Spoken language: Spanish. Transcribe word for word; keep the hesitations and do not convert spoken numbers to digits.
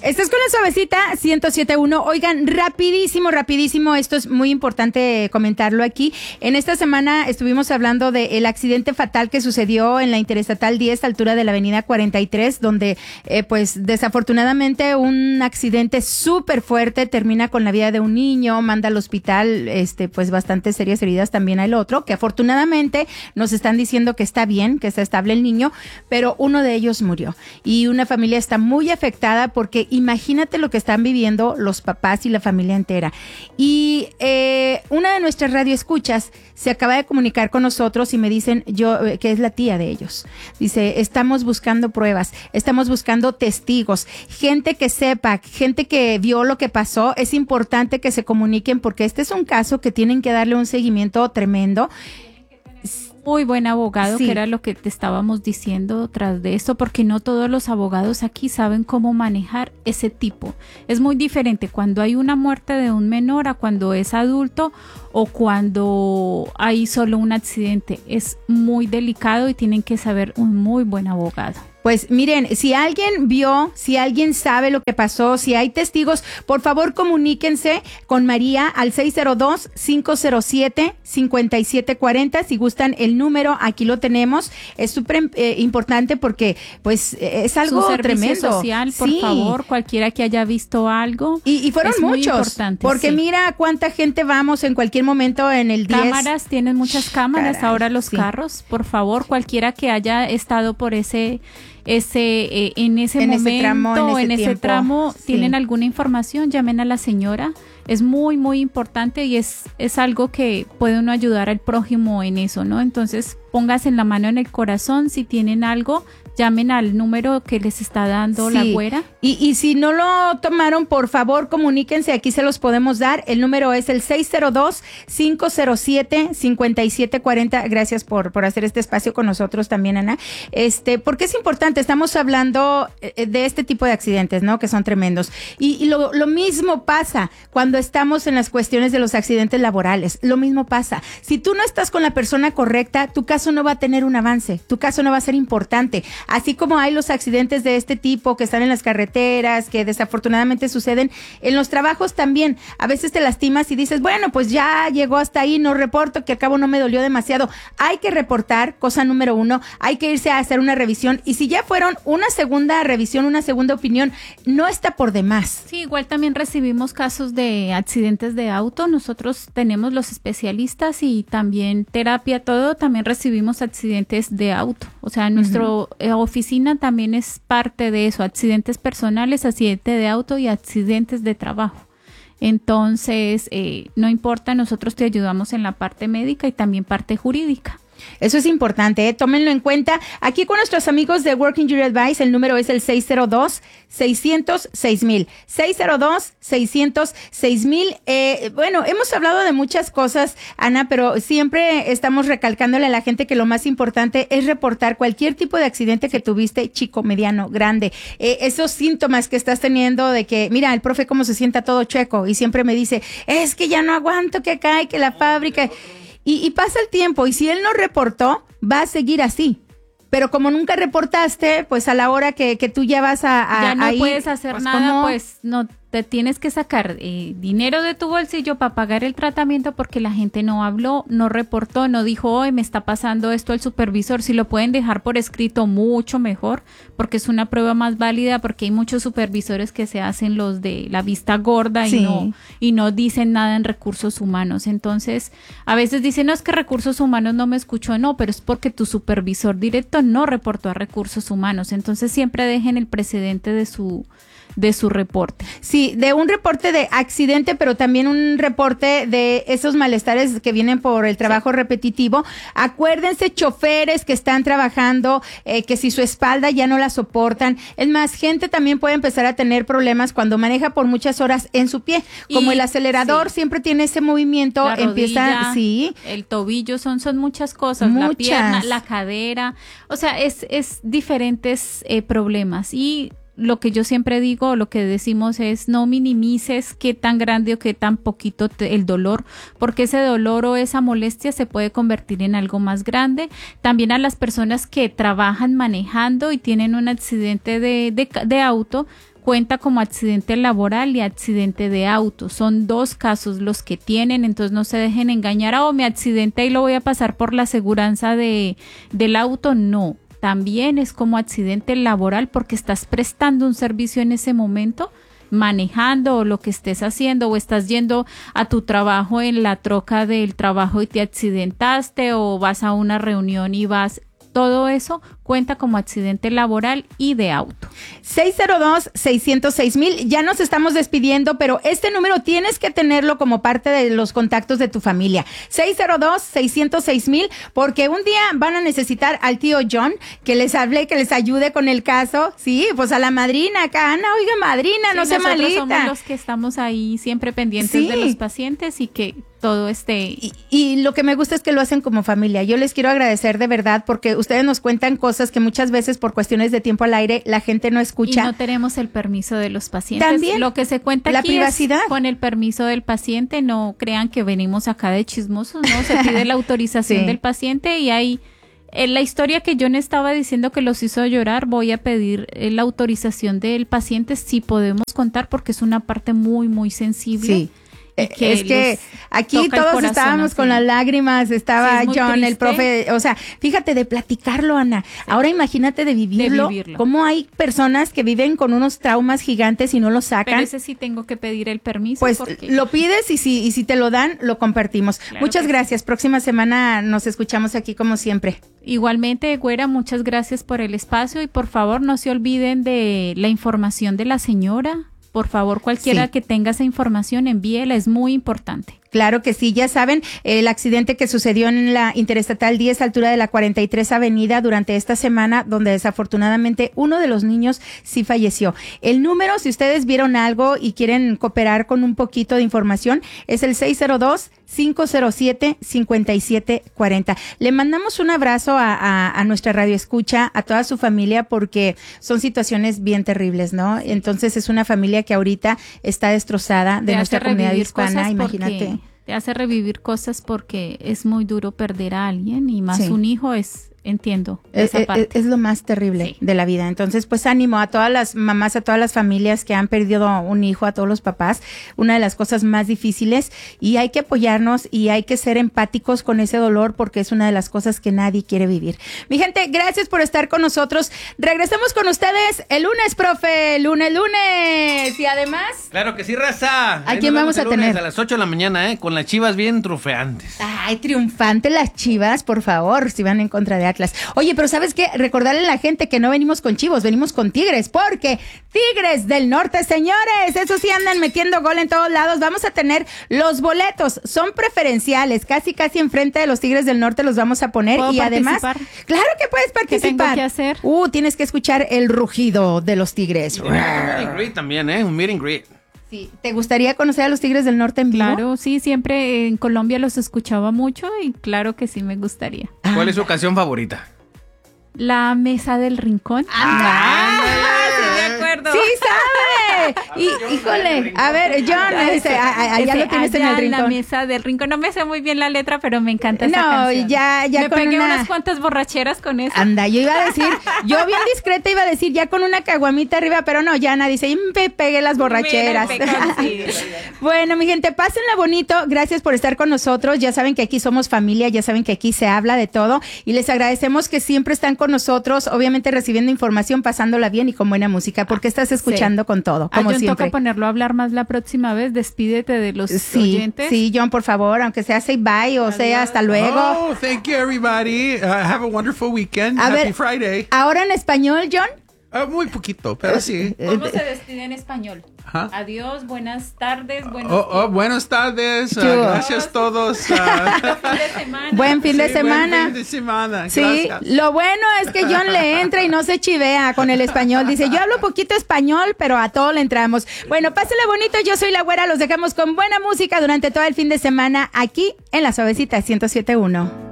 Estás con la suavecita ciento siete punto uno. Oigan, rapidísimo, rapidísimo, esto es muy importante comentarlo aquí. En esta semana estuvimos hablando del accidente fatal que sucedió en la Interestatal diez, altura de la avenida cuarenta y tres, donde eh, pues desafortunadamente un accidente súper fuerte termina con la vida de un niño, manda al hospital este pues bastante serias heridas también al otro, que afortunadamente nos están diciendo que está bien, que está estable el niño, pero uno de ellos murió. Y una familia está muy afectada porque imagínate lo que están viviendo los papás y la familia entera. Y eh, una de nuestras radioescuchas se acaba de comunicar con nosotros y me dicen yo eh, que es la tía de ellos. Dice, estamos buscando pruebas, estamos buscando testigos, gente que sepa, gente que vio lo que pasó. Es importante que se comuniquen porque este es un caso que tienen que darle un seguimiento tremendo. Muy buen abogado, sí. Que era lo que te estábamos diciendo tras de esto, porque no todos los abogados aquí saben cómo manejar ese tipo. Es muy diferente cuando hay una muerte de un menor a cuando es adulto o cuando hay solo un accidente. Es muy delicado y tienen que saber un muy buen abogado. Pues miren, si alguien vio, si alguien sabe lo que pasó, si hay testigos, por favor comuníquense con María al seis cero dos, cinco cero siete, cinco siete cuatro cero. Si gustan el número, aquí lo tenemos. Es súper eh, importante porque pues es algo Su servicio tremendo. social, por sí. favor, cualquiera que haya visto algo. Y, y fueron es muchos, porque sí. mira cuánta gente vamos en cualquier momento en el diez. Cámaras, tienen muchas cámaras. Caray, ahora los sí. carros, por favor, cualquiera que haya estado por ese... ese eh, en ese en momento, ese tramo, en ese, en ese tramo sí. tienen alguna información, llamen a la señora. Es muy, muy importante y es, es algo que puede uno ayudar al prójimo en eso, ¿no? Entonces, póngase en la mano en el corazón. Si tienen algo, llamen al número que les está dando sí. la güera. Y, y si no lo tomaron, por favor, comuníquense. Aquí se los podemos dar. El número es el seis cero dos, cinco cero siete, cinco siete cuatro cero. Gracias por, por hacer este espacio con nosotros también, Ana. Este, porque es importante. Estamos hablando de este tipo de accidentes, ¿no? Que son tremendos. Y, y lo, lo mismo pasa cuando estamos en las cuestiones de los accidentes laborales. Lo mismo pasa. Si tú no estás con la persona correcta, tu caso no va a tener un avance. Tu caso no va a ser importante. Así como hay los accidentes de este tipo que están en las carreteras, que desafortunadamente suceden, en los trabajos también. A veces te lastimas y dices, bueno, pues ya llegó hasta ahí, no reporto, que al cabo no me dolió demasiado. Hay que reportar, cosa número uno, hay que irse a hacer una revisión. Y si ya fueron una segunda revisión, una segunda opinión, no está por demás. Sí, igual también recibimos casos de accidentes de auto. Nosotros tenemos los especialistas y también terapia, todo. También recibimos accidentes de auto. O sea, nuestra uh-huh. eh, oficina también es parte de eso. Accidentes personales, accidente de auto y accidentes de trabajo. Entonces, eh, no importa, nosotros te ayudamos en la parte médica y también parte jurídica. Eso es importante, ¿eh? Tómenlo en cuenta. Aquí con nuestros amigos de Working Jury Advice, el número es el seis cero dos, seis cero seis mil. seis cero dos, seis cero seis mil. Eh, bueno, hemos hablado de muchas cosas, Ana, pero siempre estamos recalcándole a la gente que lo más importante es reportar cualquier tipo de accidente que tuviste, chico, mediano, grande. Eh, esos síntomas que estás teniendo de que, mira, el profe cómo se sienta todo chueco y siempre me dice, es que ya no aguanto que acá y que la fábrica... Y, y pasa el tiempo, y si él no reportó, va a seguir así. Pero como nunca reportaste, pues a la hora que, que tú ya vas a, a ya no a ir, puedes hacer pues nada, ¿cómo? Pues no te tienes que sacar eh, dinero de tu bolsillo para pagar el tratamiento porque la gente no habló, no reportó, no dijo, hoy me está pasando esto al supervisor. Si lo pueden dejar por escrito, mucho mejor, porque es una prueba más válida, porque hay muchos supervisores que se hacen los de la vista gorda y, sí. no, y no dicen nada en recursos humanos. Entonces, a veces dicen, no, es que recursos humanos no me escuchó. No, pero es porque tu supervisor directo no reportó a recursos humanos. Entonces, siempre dejen el precedente de su... de su reporte. Sí, de un reporte de accidente, pero también un reporte de esos malestares que vienen por el trabajo sí. repetitivo. Acuérdense, choferes que están trabajando, eh, que si su espalda ya no la soportan. Es más, gente también puede empezar a tener problemas cuando maneja por muchas horas en su pie. Como y, el acelerador sí. siempre tiene ese movimiento, la empieza, rodilla, sí. el tobillo, son, son muchas cosas, muchas. La pierna, la cadera. O sea, es, es diferentes eh, problemas y lo que yo siempre digo, lo que decimos es no minimices qué tan grande o qué tan poquito te, el dolor, porque ese dolor o esa molestia se puede convertir en algo más grande. También a las personas que trabajan manejando y tienen un accidente de, de, de auto, cuenta como accidente laboral y accidente de auto. Son dos casos los que tienen, entonces no se dejen engañar. Oh, me accidenté y lo voy a pasar por la aseguranza de, del auto. No. También es como accidente laboral porque estás prestando un servicio en ese momento, manejando o lo que estés haciendo, o estás yendo a tu trabajo en la troca del trabajo y te accidentaste, o vas a una reunión y vas... Todo eso cuenta como accidente laboral y de auto. seis cero dos, seis cero seis mil. Ya nos estamos despidiendo, pero este número tienes que tenerlo como parte de los contactos de tu familia. seis cero dos, seis cero seis mil, porque un día van a necesitar al tío John que les hable, que les ayude con el caso. Sí, pues a la madrina acá. Ana, oiga, madrina, sí, no se malita. Nosotros somos los que estamos ahí siempre pendientes sí. de los pacientes y que todo este... Y, y lo que me gusta es que lo hacen como familia. Yo les quiero agradecer de verdad porque ustedes nos cuentan cosas que muchas veces por cuestiones de tiempo al aire la gente no escucha. Y no tenemos el permiso de los pacientes. También lo que se cuenta la aquí privacidad. Es con el permiso del paciente. No crean que venimos acá de chismosos, ¿no? Se pide la autorización sí. del paciente y hay... En la historia que John estaba diciendo que los hizo llorar, voy a pedir la autorización del paciente si podemos contar porque es una parte muy, muy sensible. Sí. Que es que aquí todos estábamos así. Con las lágrimas, estaba sí, John, triste. El profe, o sea, fíjate de platicarlo, Ana. Sí. Ahora imagínate de vivirlo, de vivirlo. Cómo hay personas que viven con unos traumas gigantes y no lo sacan. Pero ese sí tengo que pedir el permiso. Pues porque... lo pides y si, y si te lo dan, lo compartimos. Claro muchas gracias. Sí. Próxima semana nos escuchamos aquí como siempre. Igualmente, Güera, muchas gracias por el espacio y por favor no se olviden de la información de la señora. Por favor, cualquiera sí. que tenga esa información, envíela, es muy importante. Claro que sí, ya saben, el accidente que sucedió en la Interestatal diez, altura de la cuarenta y tres Avenida durante esta semana, donde desafortunadamente uno de los niños sí falleció. El número, si ustedes vieron algo y quieren cooperar con un poquito de información, es el seis cero dos, cinco cero siete, cinco siete cuatro cero. Le mandamos un abrazo a, a, a nuestra radio escucha, a toda su familia, porque son situaciones bien terribles, ¿no? Entonces es una familia que ahorita está destrozada de nuestra comunidad hispana, imagínate. Te hace revivir cosas porque es muy duro perder a alguien y más sí. un hijo es, entiendo, es, esa parte. Es, es lo más terrible sí. de la vida. Entonces, pues ánimo a todas las mamás, a todas las familias que han perdido un hijo, a todos los papás, una de las cosas más difíciles y hay que apoyarnos y hay que ser empáticos con ese dolor porque es una de las cosas que nadie quiere vivir. Mi gente, gracias por estar con nosotros. Regresamos con ustedes el lunes, profe, lunes, lunes y además... Claro que sí, raza. ¿A quién vamos a tener? A las ocho de la mañana, ¿eh? Con las Chivas bien trofeantes. Ay, triunfante las Chivas, por favor, si van en contra de Atlas. Oye, pero ¿sabes qué? Recordarle a la gente que no venimos con Chivos, venimos con Tigres, porque Tigres del Norte, señores, esos sí andan metiendo gol en todos lados. Vamos a tener los boletos, son preferenciales, casi casi enfrente de los Tigres del Norte los vamos a poner y además, claro que puedes participar. ¿Qué tengo que hacer? Uh, tienes que escuchar el rugido de los Tigres. Un meet and greet también, ¿eh? Un meet and greet. Sí, ¿te gustaría conocer a los Tigres del Norte en vivo? Claro, sí, siempre en Colombia los escuchaba mucho y claro que sí me gustaría. ¿Cuál ah, es su canción favorita? La Mesa del Rincón. ¡Ah! Sí, de acuerdo. Sí, sabe. Y, híjole, a ver, John, ese, allá lo tienes en el rincón. La Mesa del Rincón. No me sé muy bien la letra, pero me encanta esa no, canción. No, ya, ya me con pegué una... unas cuantas borracheras con eso. Anda, yo iba a decir, yo bien discreta iba a decir ya con una caguamita arriba, pero no, ya nadie dice, me pegué las borracheras. Mira, sí. Bueno, mi gente, pásenla bonito. Gracias por estar con nosotros. Ya saben que aquí somos familia, ya saben que aquí se habla de todo y les agradecemos que siempre están con nosotros, obviamente recibiendo información, pasándola bien y con buena música, porque estás escuchando sí. con todo, como a John siempre. Toca ponerlo a hablar más la próxima vez. Despídete de los sí, oyentes. Sí, John, por favor, aunque sea say bye o Adiós. sea hasta luego. Oh, thank you everybody. Uh, have a wonderful weekend. A Happy ver, Friday. Ahora en español, John. Uh, muy poquito, pero sí. ¿Cómo se despide en español? Ajá. Adiós, buenas tardes, buenos oh, oh, buenas tardes, uh, gracias a todos. Uh, fin de semana. Buen fin de sí, semana. Buen fin de semana. Sí, gracias. Lo bueno es que John le entra y no se chivea con el español. Dice, yo hablo poquito español, pero a todo le entramos. Bueno, pásenle bonito, yo soy la Güera, los dejamos con buena música durante todo el fin de semana aquí en La Suavecita ciento siete punto uno.